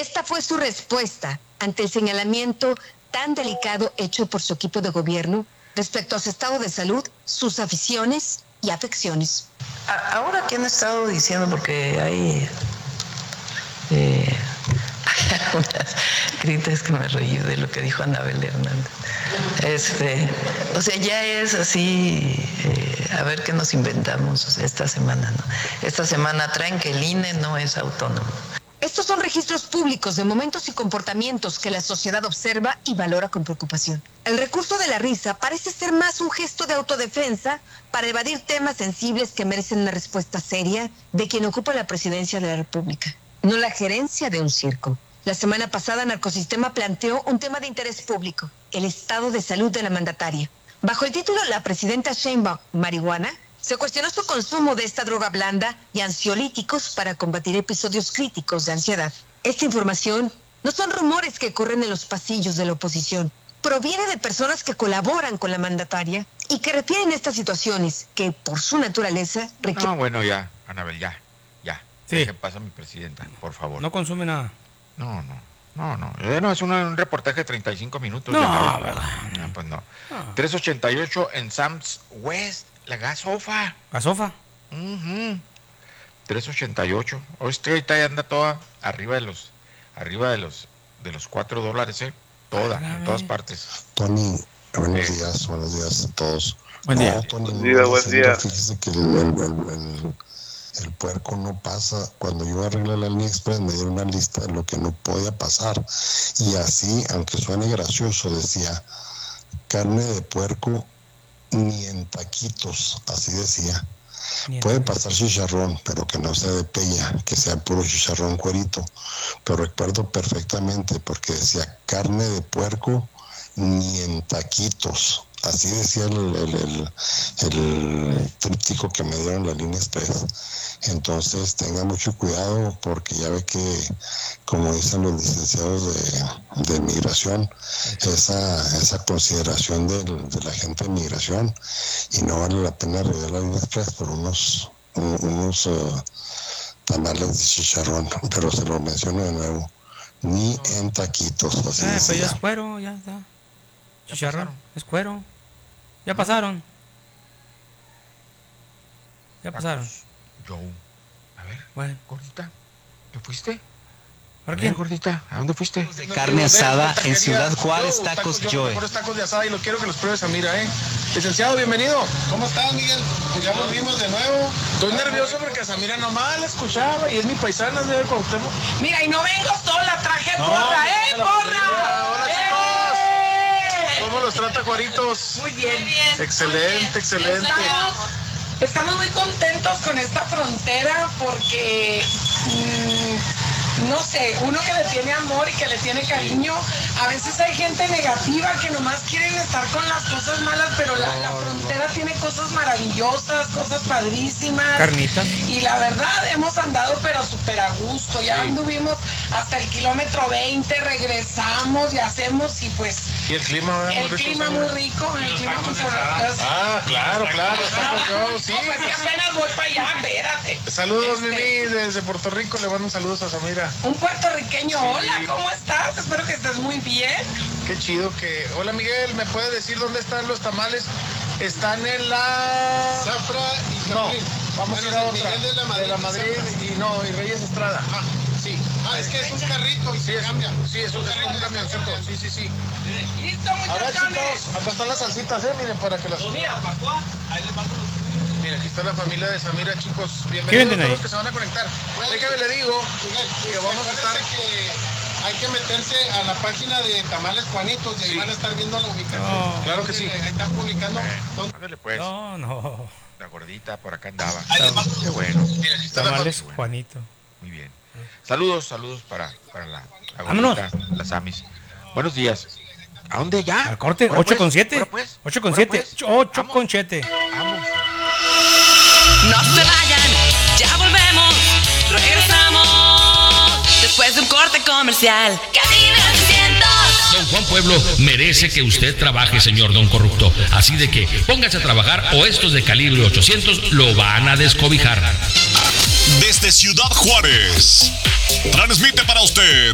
Esta fue su respuesta ante el señalamiento tan delicado hecho por su equipo de gobierno respecto a su estado de salud, sus aficiones y afecciones. Ahora que han estado diciendo, porque hay unas críticas que me reí de lo que dijo Anabel Hernández. O sea, ya es así, a ver qué nos inventamos, o sea, esta semana, ¿no? Esta semana traen que el INE no es autónomo. Estos son registros públicos de momentos y comportamientos que la sociedad observa y valora con preocupación. El recurso de la risa parece ser más un gesto de autodefensa para evadir temas sensibles que merecen una respuesta seria de quien ocupa la presidencia de la República, no la gerencia de un circo. La semana pasada, Narcosistema planteó un tema de interés público, el estado de salud de la mandataria. Bajo el título La presidenta Sheinbaum, marihuana, se cuestionó su consumo de esta droga blanda y ansiolíticos para combatir episodios críticos de ansiedad. Esta información no son rumores que corren en los pasillos de la oposición. Proviene de personas que colaboran con la mandataria y que refieren estas situaciones que, por su naturaleza, requieren... No, bueno, ya, Anabel, ya. Sí. Dejen pasar a mi presidenta, por favor. No consume nada. No. No, es un reportaje de 35 minutos. No, ¿verdad? No, pues no. 388 en Sam's West, la gasofa. ¿Gasofa? 388. Ahorita ya anda toda arriba de los $4, Toda, en todas partes. Tony, buenos días a todos. Buen día. No, Tony, Buen día. Fíjese que el puerco no pasa. Cuando yo arreglé la línea express me dieron una lista de lo que no podía pasar. Y así, aunque suene gracioso, decía, carne de puerco ni en taquitos, así decía. Puede pasar chicharrón, pero que no sea de peña, que sea puro chicharrón cuerito. Pero recuerdo perfectamente porque decía carne de puerco ni en taquitos. Así decía el tríptico que me dieron la línea express. Entonces tenga mucho cuidado porque ya ve que, como dicen los licenciados de migración, esa consideración de la gente de migración, y no vale la pena arreglar la línea express por unos tamales de chicharrón, pero se lo menciono de nuevo, ni en taquitos. Así Pues decía. ya es cuero, ya está. Chicharrón, es cuero. Ya pasaron. Ya pasaron. Joe. A ver, Bueno. gordita, ¿te fuiste? ¿Para A quién? ver, gordita, ¿a dónde fuiste? De carne asada en Ciudad Juárez, Tacos Joe. Mejores tacos de asada y lo quiero que los pruebes, Samira, Licenciado, bienvenido. ¿Cómo estás, Miguel? Pues ya volvimos de nuevo. Estoy nervioso porque a Samira nomás la escuchaba y es mi paisana, de Cuauhtémoc. Mira, y no vengo sola, traje porra, porra. Hola, chicos. ¿Cómo los trata, Juaritos? Muy bien. Excelente. Estamos muy contentos con esta frontera porque, no sé, uno que le tiene amor y que le tiene cariño, a veces hay gente negativa que nomás quieren estar con las cosas malas, pero la frontera tiene cosas maravillosas, cosas padrísimas. Carnitas. Y la verdad, hemos andado pero súper a gusto, ya anduvimos hasta el kilómetro 20, regresamos y hacemos y pues... ¿Y el clima? El clima muy rico, el clima muy sabroso. Ah, claro, estamos yo, sí. No, pues que apenas voy para allá, espérate. Saludos, Mimi, desde Puerto Rico, le mando saludos a Samira. Un puertorriqueño, hola, ¿cómo estás? Espero que estés muy bien. Qué chido que... Hola, Miguel, ¿me puede decir dónde están los tamales? Están en la... Zafra y No, Jardín. vamos a ir a otra. Miguel de la Madrid y Reyes Estrada. Sí. Es que es un carrito y Sí, se cambia. Sí, es un camioncito. Sí. Listo, Ahora, muchachones. chicos, acá están las salsitas, miren, para que las... Mira, ahí les mando los... Mira, aquí está la familia de Samira, chicos. ¿Qué Bienvenidos venden a todos ahí? los que se van a conectar. Déjame le digo que vamos a estar... que hay que meterse a la página de Tamales Juanitos y ahí van a estar viendo la ubicación. No. Claro que sí. Ahí están publicando. Ándale, pues. No. La gordita por acá andaba. Ahí les mando. Qué bueno. Mira, aquí está la Tamales familia. Juanito. Muy bien. Saludos para la Vámonos. gordita, las Amis. Buenos días. ¿A dónde ya? Al corte, Ahora 8 con pues, 7. ahora pues, 8 con ahora 7. pues. 8 Vamos. con 7. Vamos. No se vayan, ya volvemos, regresamos después de un corte comercial. Cabina 600. Don Juan Pueblo merece que usted trabaje, señor don corrupto. Así de que póngase a trabajar o estos de calibre 800 lo van a descobijar. Desde Ciudad Juárez, transmite para usted